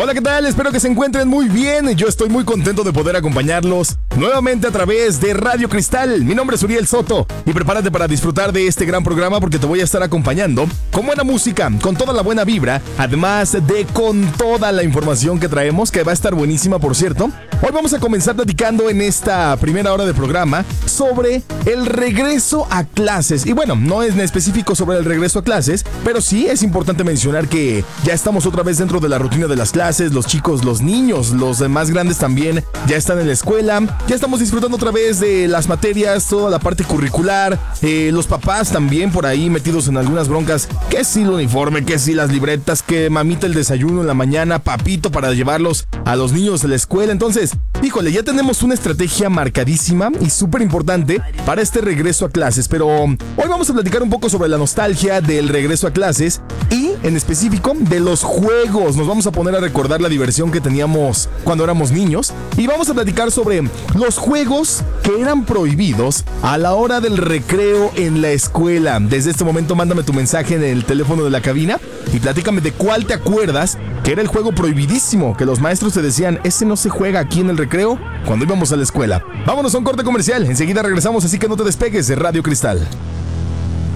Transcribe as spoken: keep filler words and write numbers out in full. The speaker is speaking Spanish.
Hola, ¿qué tal? Espero que se encuentren muy bien. Yo estoy muy contento de poder acompañarlos nuevamente a través de Radio Cristal. Mi nombre es Uriel Soto y prepárate para disfrutar de este gran programa porque te voy a estar acompañando con buena música, con toda la buena vibra, además de con toda la información que traemos, que va a estar buenísima, por cierto. Hoy vamos a comenzar platicando en esta primera hora de programa sobre el regreso a clases. Y bueno, no es en específico sobre el regreso a clases, pero sí es importante mencionar que ya estamos otra vez dentro de la rutina de las clases. Los chicos, los niños, los más grandes también ya están en la escuela. Ya estamos disfrutando otra vez de las materias, toda la parte curricular. Eh, los papás también por ahí metidos en algunas broncas. Que si el uniforme, que si las libretas, que mamita el desayuno en la mañana, papito para llevarlos a los niños a la escuela. Entonces, híjole, ya tenemos una estrategia marcadísima y súper importante para este regreso a clases. Pero hoy vamos a platicar un poco sobre la nostalgia del regreso a clases y en específico de los juegos. Nos vamos a poner a recordar la diversión que teníamos cuando éramos niños y vamos a platicar sobre los juegos que eran prohibidos a la hora del recreo en la escuela. Desde este momento mándame tu mensaje en el teléfono de la cabina y platícame de cuál te acuerdas que era el juego prohibidísimo, que los maestros te decían, ese no se juega aquí en el recreo cuando íbamos a la escuela. Vámonos a un corte comercial, enseguida regresamos, así que no te despegues de Radio Cristal.